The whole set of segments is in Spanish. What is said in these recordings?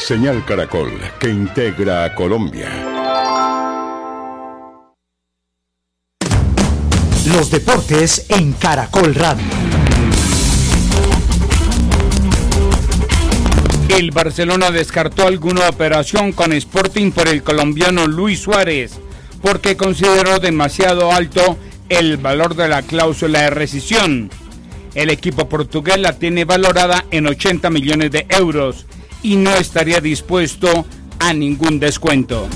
Señal Caracol, que integra a Colombia. Los deportes en Caracol Radio. El Barcelona descartó alguna operación con Sporting por el colombiano Luis Suárez, porque consideró demasiado alto el valor de la cláusula de rescisión. El equipo portugués la tiene valorada en 80 millones de euros y no estaría dispuesto a ningún descuento.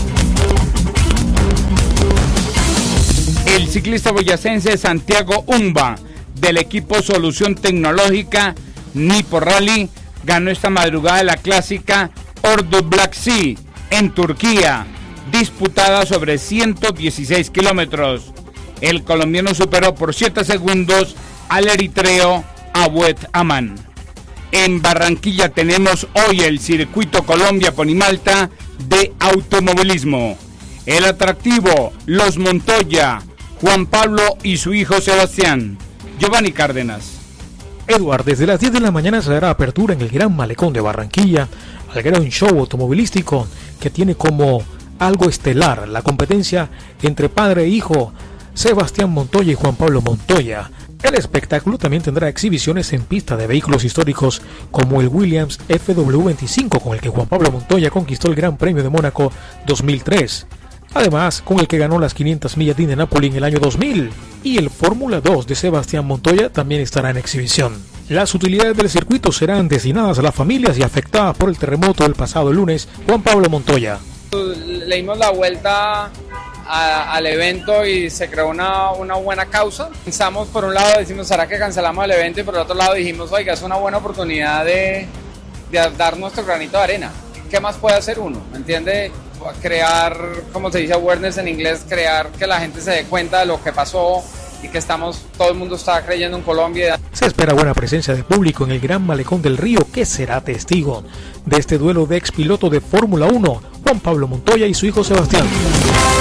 El ciclista boyacense Santiago Umba, del equipo Solución Tecnológica Nipo Rally, ganó esta madrugada la clásica Ordu Black Sea en Turquía, disputada sobre 116 kilómetros. El colombiano superó por 7 segundos al eritreo Awed Aman. En Barranquilla tenemos hoy el Circuito Colombia Ponimalta de automovilismo. El atractivo, los Montoya, Juan Pablo y su hijo Sebastián. Giovanni Cárdenas. Eduard, desde las 10 de la mañana se dará apertura en el Gran Malecón de Barranquilla al gran show automovilístico que tiene como algo estelar la competencia entre padre e hijo Sebastián Montoya y Juan Pablo Montoya. El espectáculo también tendrá exhibiciones en pista de vehículos históricos como el Williams FW25 con el que Juan Pablo Montoya conquistó el Gran Premio de Mónaco 2003. Además, con el que ganó las 500 millas de Indianápolis en el año 2000, y el Fórmula 2 de Sebastián Montoya también estará en exhibición. Las utilidades del circuito serán destinadas a las familias y afectadas por el terremoto del pasado lunes. Juan Pablo Montoya. Le dimos la vuelta al evento y se creó una buena causa. Pensamos, por un lado decimos, ¿será que cancelamos el evento? Y por el otro lado dijimos, oiga, es una buena oportunidad de dar nuestro granito de arena. ¿Qué más puede hacer uno? ¿Me entiende? Crear, como se dice awareness en inglés, crear que la gente se dé cuenta de lo que pasó y que todo el mundo está creyendo en Colombia. Se espera buena presencia de público en el Gran Malecón del Río, que será testigo de este duelo de expiloto de Fórmula 1, Juan Pablo Montoya y su hijo Sebastián.